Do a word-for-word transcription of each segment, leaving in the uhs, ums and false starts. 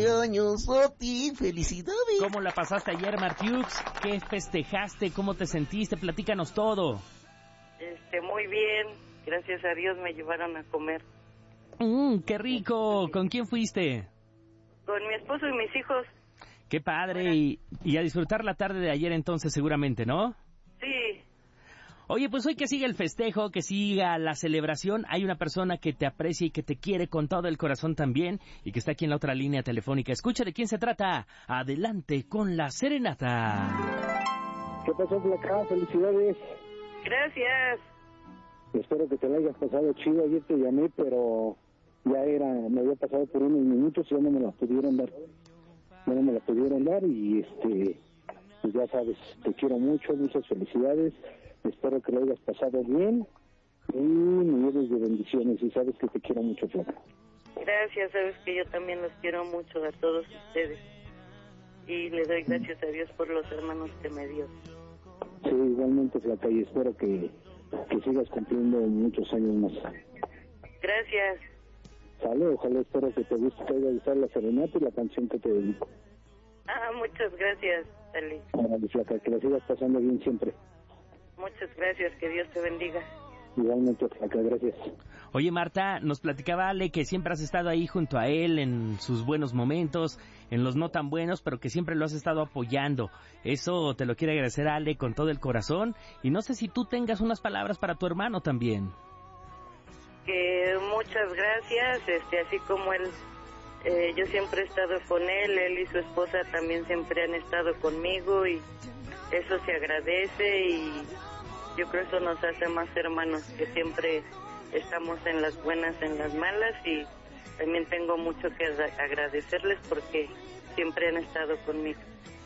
cumpleaños a ti, felicidades. ¿Cómo la pasaste ayer, Martiux? ¿Qué festejaste? ¿Cómo te sentiste? Platícanos todo. Este, muy bien, gracias a Dios me llevaron a comer. Mmm, qué rico. ¿Con quién fuiste? Con mi esposo y mis hijos. Qué padre, y, y a disfrutar la tarde de ayer entonces seguramente, ¿no? Sí. Oye, pues hoy que siga el festejo, que siga la celebración, hay una persona que te aprecia y que te quiere con todo el corazón también, y que está aquí en la otra línea telefónica. Escucha de quién se trata. Adelante con la serenata. ¿Qué pasó, Flaca? Felicidades. Gracias. Espero que te la hayas pasado chido. Ayer te llamé, pero ya era, me había pasado por unos minutos y ya no me la pudieron dar. Ya no me la pudieron dar y este, pues ya sabes, te quiero mucho, muchas felicidades. Espero que lo hayas pasado bien y me lleves de bendiciones y sabes que te quiero mucho, Flaca. Gracias, sabes que yo también los quiero mucho a todos ustedes y le doy gracias a Dios por los hermanos que me dio. Sí, igualmente, Flaca, y espero que, que sigas cumpliendo muchos años más. Gracias. Sale, ojalá, espero que te guste, te vaya a gustar la serenata y la canción que te dedico. Ah, muchas gracias, Ali. Órale, Flaca, que la sigas pasando bien siempre. Muchas gracias, que Dios te bendiga. Igualmente, Flaca, gracias. Oye, Marta, nos platicaba Ale que siempre has estado ahí junto a él en sus buenos momentos, en los no tan buenos, pero que siempre lo has estado apoyando. Eso te lo quiere agradecer Ale con todo el corazón. Y no sé si tú tengas unas palabras para tu hermano también. Que muchas gracias, este, así como él, eh, yo siempre he estado con él, él y su esposa también siempre han estado conmigo y eso se agradece y yo creo que eso nos hace más hermanos, que siempre estamos en las buenas, en las malas y también tengo mucho que agradecerles porque siempre han estado conmigo.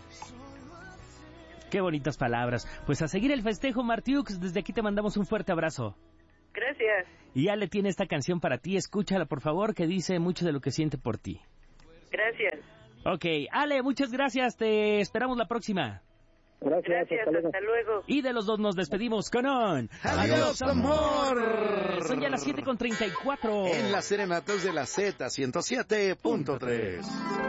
Qué bonitas palabras. Pues a seguir el festejo, Martiux, desde aquí te mandamos un fuerte abrazo. Gracias. Y Ale tiene esta canción para ti, escúchala por favor, que dice mucho de lo que siente por ti. Gracias. Ok, Ale, muchas gracias, te esperamos la próxima. Gracias, Gracias, hasta luego. hasta luego. Y de los dos nos despedimos con un... ¡Adiós, amor! Son ya las siete con treinta y cuatro. En las serenatas de la Z ciento siete punto tres.